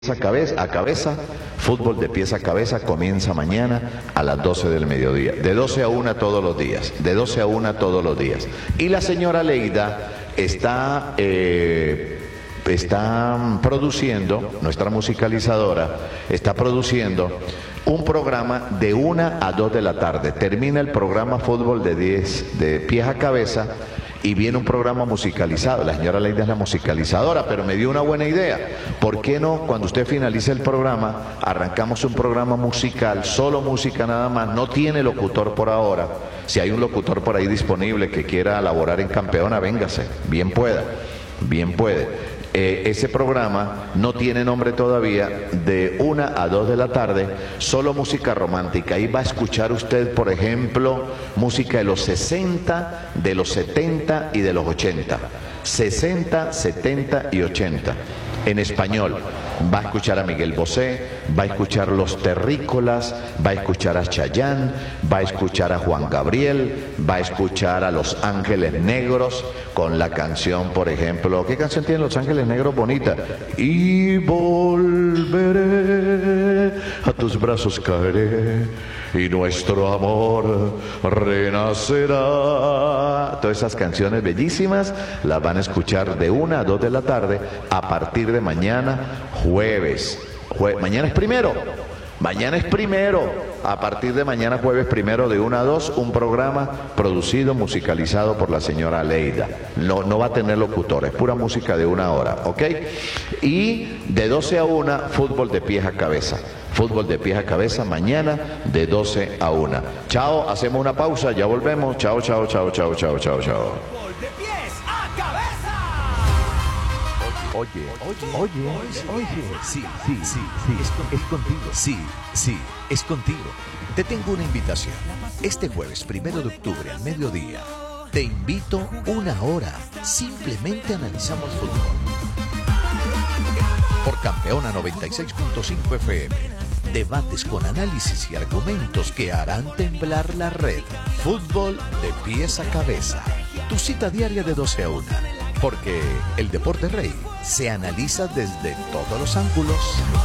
A cabeza, fútbol de pies a cabeza comienza mañana a las 12 del mediodía, de 12 a 1 todos los días, de 12 a 1 todos los días. Y la señora Leida está produciendo, nuestra musicalizadora, está produciendo un programa de 1 a 2 de la tarde. Termina el programa fútbol de pies a cabeza y viene un programa musicalizado. La señora Leida es la musicalizadora, pero me dio una buena idea. ¿Por qué no, cuando usted finalice el programa, arrancamos un programa musical, solo música nada más? No tiene locutor por ahora. Si hay un locutor por ahí disponible que quiera laborar en Campeona, véngase, bien pueda, bien puede. Ese programa no tiene nombre todavía, de 1 a 2 de la tarde, solo música romántica. Ahí va a escuchar usted, por ejemplo, música de los 60, de los 70 y de los 80. 60, 70 y 80. En español. Va a escuchar a Miguel Bosé, va a escuchar Los Terrícolas, va a escuchar a Chayanne, va a escuchar a Juan Gabriel, va a escuchar a Los Ángeles Negros con la canción, por ejemplo, ¿qué canción tienen Los Ángeles Negros bonita? Y volveré, a tus brazos caeré y nuestro amor renacerá. Todas esas canciones bellísimas las van a escuchar de 1 a 2 de la tarde a partir de mañana jueves. Mañana es primero. Mañana es primero. A partir de mañana jueves primero de 1 a 2, un programa producido, musicalizado por la señora Leida. No va a tener locutores, pura música de 1 hora, ¿ok? Y de 12 a 1, fútbol de pies a cabeza. Fútbol de pies a cabeza mañana de 12 a 1. Chao, hacemos una pausa, ya volvemos. Chao, chao, chao, chao, chao, chao, chao. Fútbol de pies a cabeza. Oye, sí, es contigo. Sí, es contigo. Te tengo una invitación. Este jueves 1 de octubre al mediodía, te invito 1 hora. Simplemente analizamos fútbol. Por Campeona 96.5 FM. Debates con análisis y argumentos que harán temblar la red. Fútbol de pies a cabeza. Tu cita diaria de 12 a 1. Porque el deporte rey se analiza desde todos los ángulos.